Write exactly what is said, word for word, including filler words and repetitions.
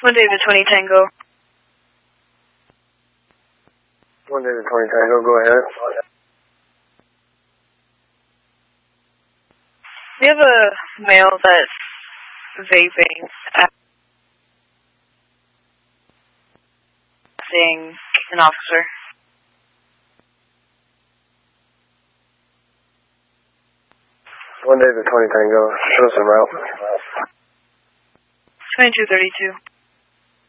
One David twenty Tango. One David twenty Tango, go ahead. We have a male that's vaping, seeing an officer. One David twenty Tango, show us a route. twenty-two thirty-two.